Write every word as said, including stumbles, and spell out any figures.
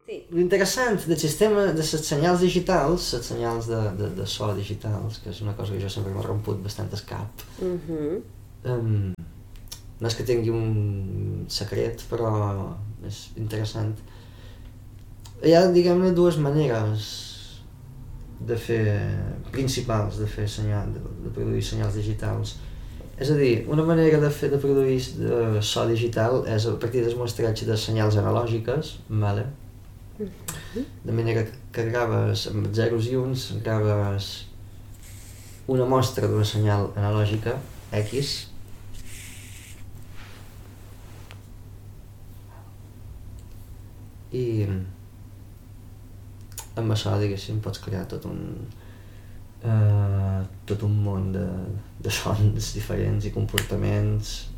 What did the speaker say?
Sí. L'interessant del sistema de les senyals digitals, les senyals de, de, de so digitals, que és una cosa que jo sempre m'ha romput bastant el cap, Mhm. um, no és que tingui un secret, però és interessant. Hi ha, diguem-ne, dues maneres de fer, principals de fer senyal, de, de produir senyals digitals. És a dir, una manera de fer de produir de so digital és a partir del mostratge de senyals analògiques, vale? De manera que graves amb zeros i uns, graves una mostra d'una senyal analògica X i amb això, diguéssim, pots crear tot un uh, tot un món de, de sons diferents i comportaments